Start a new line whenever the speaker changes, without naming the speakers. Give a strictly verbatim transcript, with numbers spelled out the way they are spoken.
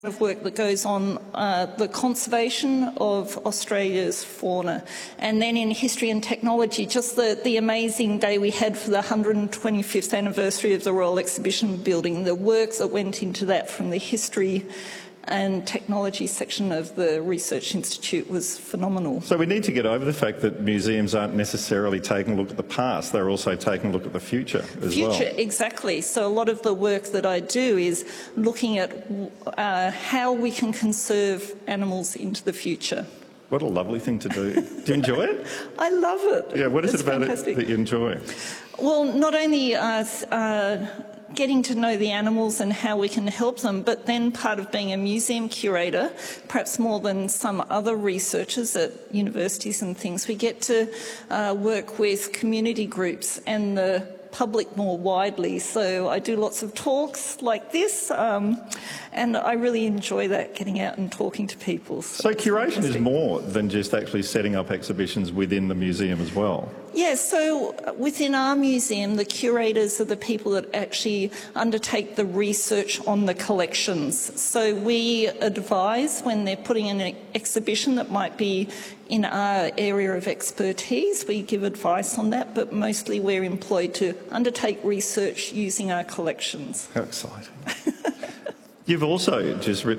of work that goes on uh, the conservation of Australia's fauna. And then in history and technology, just the, the amazing day we had for the one hundred twenty-fifth anniversary of the Royal Exhibition Building, the work that went into that from the history and technology section of the Research Institute was phenomenal.
So we need to get over the fact that museums aren't necessarily taking a look at the past, they're also taking a look at the future as
future,
well.
Future, exactly. So a lot of the work that I do is looking at uh, how we can conserve animals into the future.
What a lovely thing to do. Do you enjoy it?
I love it.
Yeah, what is
it's
it about
fantastic.
it that you enjoy?
Well, not only uh, uh, getting to know the animals and how we can help them, but then part of being a museum curator, perhaps more than some other researchers at universities and things, we get to uh, work with community groups and the public more widely. So I do lots of talks like this, um, and I really enjoy that, getting out and talking to people.
So, so curation is more than just actually setting up exhibitions within the museum as well?
Yes, so within our museum, the curators are the people that actually undertake the research on the collections. So we advise when they're putting in an exhibition that might be in our area of expertise. We give advice on that, but mostly we're employed to undertake research using our collections.
How exciting. You've also just